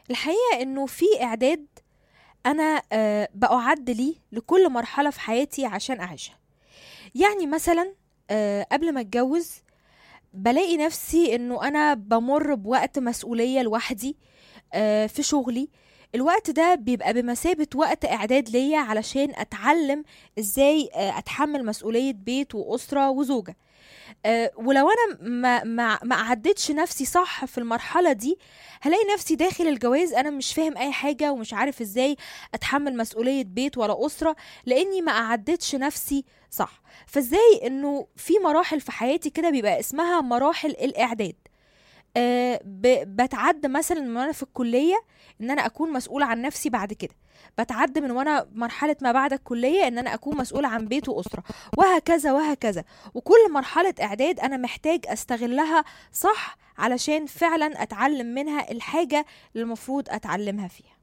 الحقيقة انه في اعداد انا بأعد ليه لكل مرحلة في حياتي عشان اعيشها. يعني مثلا قبل ما اتجوز بلاقي نفسي انه انا بمر بوقت مسؤولية لوحدي في شغلي. الوقت ده بيبقى بمثابة وقت اعداد ليا علشان اتعلم ازاي اتحمل مسؤولية بيت واسرة وزوجة. ولو انا ما عدتش نفسي صح في المرحله دي، هلاقي نفسي داخل الجواز انا مش فاهم اي حاجه ومش عارف ازاي اتحمل مسؤوليه بيت ولا اسره، لاني ما عدتش نفسي صح. فازاي انه في مراحل في حياتي كده بيبقى اسمها مراحل الاعداد. بتعد مثلا من وانا في الكليه ان انا اكون مسؤوله عن نفسي. بعد كده بتعد من وانا مرحله ما بعد الكليه ان انا اكون مسؤوله عن بيت واسره، وهكذا وهكذا. وكل مرحله اعداد انا محتاج استغلها صح علشان فعلا اتعلم منها الحاجه اللي المفروض اتعلمها فيها.